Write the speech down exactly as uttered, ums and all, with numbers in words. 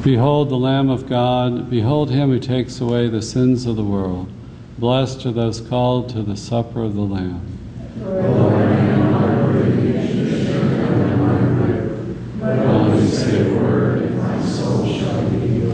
Behold the Lamb of God, behold him who takes away the sins of the world. Blessed are those called to the supper of the Lamb. Lord, I am not worthy that you should enter into my life, but only say a word,